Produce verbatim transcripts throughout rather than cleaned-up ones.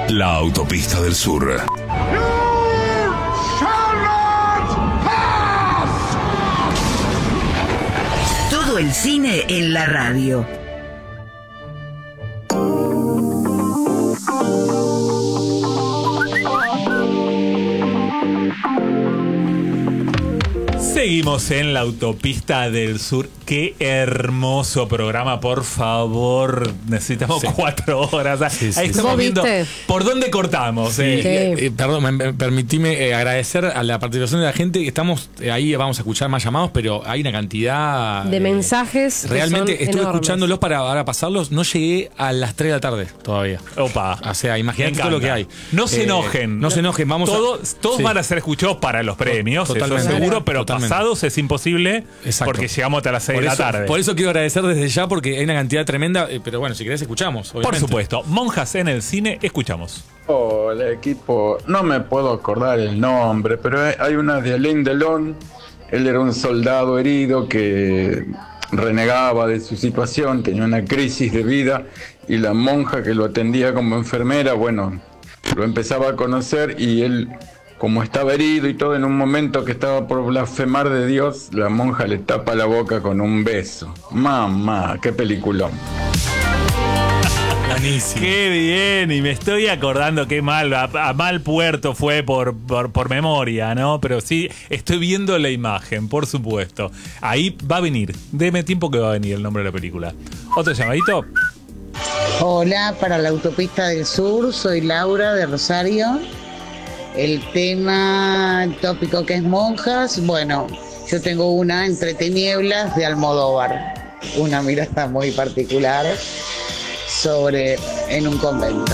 La Autopista del Sur. Todo el cine en la radio. Seguimos en la Autopista del Sur. Qué hermoso programa, por favor. Necesitamos sí. cuatro horas. Sí, sí, Ahí estamos sí. viendo por dónde cortamos. Sí. Eh. Sí. Eh, perdón, me, permitime eh, agradecer a la participación de la gente. Estamos eh, ahí, vamos a escuchar más llamados, pero hay una cantidad de eh, mensajes. Realmente que son estuve enormes. escuchándolos para ahora pasarlos. No llegué a las tres de la tarde todavía. Opa. O sea, imagínate todo lo que hay. No se eh, enojen. No se enojen. Vamos todos a, todos sí. van a ser escuchados para los premios, Totalmente. eso seguro, pero Totalmente. pasados es imposible. Exacto. Porque llegamos hasta las seis por de eso, la tarde. Por eso quiero agradecer desde ya, porque hay una cantidad tremenda. Eh, pero bueno, si querés, escuchamos. Obviamente. Por supuesto. Monjas en el cine, escuchamos. Hola, equipo. No me puedo acordar el nombre, pero hay una de Alain Delon. Él era un soldado herido que renegaba de su situación, tenía una crisis de vida, y la monja que lo atendía como enfermera, bueno, lo empezaba a conocer, y él, como estaba herido y todo, en un momento que estaba por blasfemar de Dios, la monja le tapa la boca con un beso. Mamá, qué peliculón. Buenísimo. Qué bien, y me estoy acordando qué mal, a, a mal puerto fue por, por, por memoria, ¿no? Pero sí, estoy viendo la imagen, por supuesto. Ahí va a venir, deme tiempo que va a venir el nombre de la película. ¿Otro llamadito? Hola, para la Autopista del Sur, soy Laura de Rosario. El tema, el tópico que es monjas, bueno, yo tengo una Entre tinieblas de Almodóvar, una mirada muy particular sobre en un convento.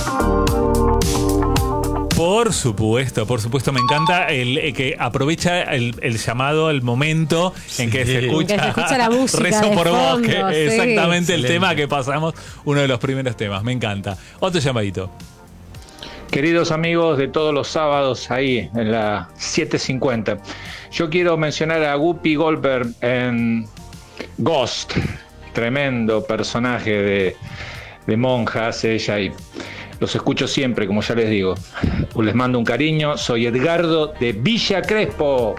Por supuesto, por supuesto, me encanta el, el que aprovecha el, el llamado, el momento en que sí. se escucha, en que se escucha la música Rezo por fondo, vos, que sí. exactamente Excelente. el tema que pasamos, uno de los primeros temas, me encanta. Otro llamadito. Queridos amigos de todos los sábados ahí en la siete cincuenta, yo quiero mencionar a Whoopi Goldberg en Ghost, tremendo personaje de, de monja hace ella, y los escucho siempre, como ya les digo. Les mando un cariño, soy Edgardo de Villa Crespo.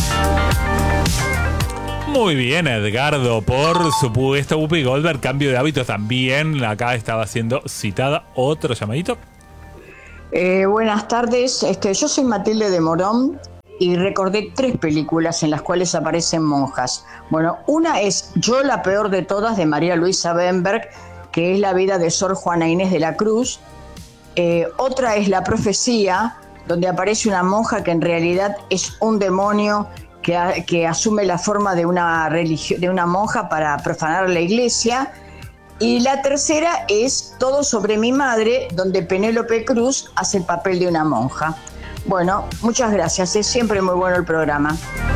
Muy bien, Edgardo, por supuesto. Whoopi Goldberg, cambio de hábitos también, acá estaba siendo citada. Otro llamadito. Eh, buenas tardes, este, yo soy Matilde de Morón y recordé tres películas en las cuales aparecen monjas. Bueno, una es Yo la peor de todas, de María Luisa Bemberg, que es la vida de Sor Juana Inés de la Cruz. Eh, otra es La profecía, donde aparece una monja que en realidad es un demonio que, a, que asume la forma de una, religio- de una monja para profanar la iglesia. Y la tercera es Todo sobre mi madre, donde Penélope Cruz hace el papel de una monja. Bueno, muchas gracias, es siempre muy bueno el programa.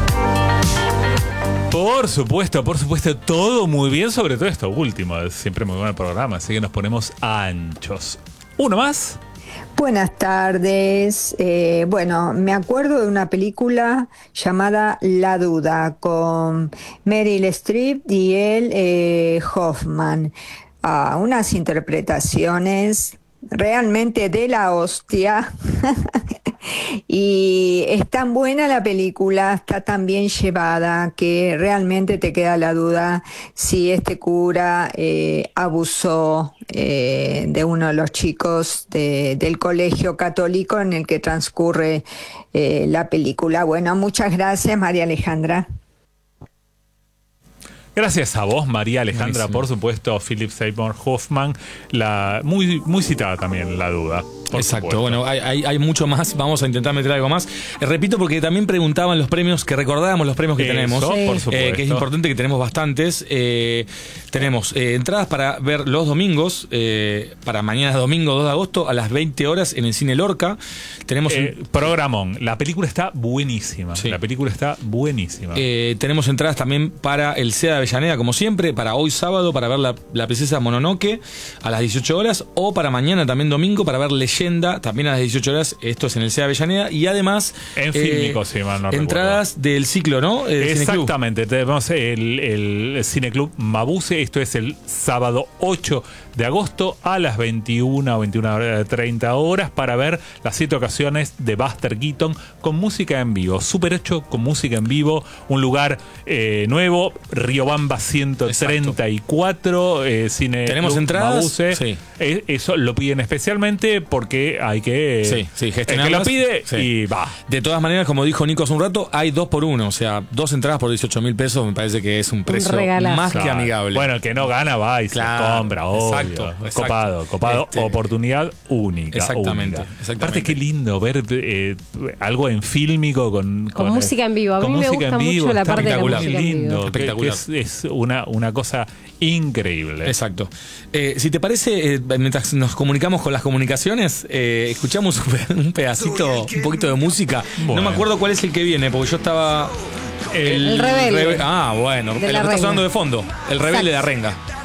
Por supuesto, por supuesto, todo muy bien, sobre todo esto último, es siempre muy bueno el programa, así que nos ponemos anchos. ¿Uno más? Buenas tardes. Eh, bueno, me acuerdo de una película llamada La Duda con Meryl Streep y él, eh, Hoffman. Ah, unas interpretaciones realmente de la hostia. Y es tan buena la película, está tan bien llevada, que realmente te queda la duda si este cura eh, abusó eh, de uno de los chicos de, del colegio católico en el que transcurre eh, la película. Bueno, muchas gracias, María Alejandra. Gracias a vos, María Alejandra, Buenísimo. por supuesto, Philip Seymour Hoffman, la muy, muy citada también, La Duda. Exacto, supuesto. bueno, hay, hay, hay mucho más, vamos a intentar meter algo más. Eh, repito, porque también preguntaban los premios, que recordábamos los premios que Eso, tenemos, por eh, supuesto. que es importante, que tenemos bastantes. Eh, tenemos eh, entradas para ver los domingos, eh, para mañana domingo dos de agosto a las veinte horas en el Cine Lorca. Tenemos Eh, en- programón, la película está buenísima, Sí. la película está buenísima. Eh, tenemos entradas también para el C E A de Avellaneda, como siempre, para hoy sábado para ver la, la princesa Mononoke a las dieciocho horas, o para mañana también domingo para ver Leyenda Leyenda, también a las dieciocho horas, esto es en el C E A Avellaneda, y además... En eh, Fílmico, si mal no entradas recuerdo. del ciclo, ¿no? El Exactamente, tenemos el, el Cineclub Mabuse, esto es el sábado ocho de agosto a las veintiuna o veintiuna treinta horas para ver las siete ocasiones de Buster Keaton con música en vivo, súper hecho con música en vivo, un lugar eh, nuevo, Riobamba ciento treinta y cuatro, eh, Cine ¿Tenemos Club entradas? Mabuse. Sí. Eh, eso lo piden especialmente porque hay que... Sí, sí, el que gestionarlas. lo pide Sí. y va. De todas maneras, como dijo Nico hace un rato, hay dos por uno. O sea, dos entradas por dieciocho mil pesos me parece que es un precio regalazo. más que Claro. amigable. Bueno, el que no gana va y Claro, se compra, obvio. exacto, exacto. Copado, copado. Este, oportunidad única. exactamente, única. exactamente. Aparte, qué lindo ver eh, algo en fílmico con, Con música en vivo. A mí con me música gusta en vivo, mucho la está parte de la muy música en vivo. lindo. que- Espectacular. que es, es una, una cosa increíble. Exacto. Eh, si te parece, eh, mientras nos comunicamos con las comunicaciones, eh, escuchamos un pe- un pedacito, un poquito de música. Bueno. No me acuerdo cuál es el que viene, porque yo estaba... El Rebelde. Rebe- ah, bueno. De El que la está Renga. sonando de fondo. El rebelde Exacto. de Arenga.